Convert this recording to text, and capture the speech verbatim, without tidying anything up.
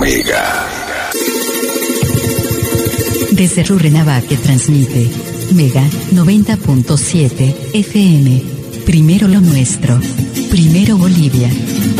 Mega. Desde Rurrenabaque transmite Mega noventa punto siete F M. Primero lo nuestro. Primero Bolivia.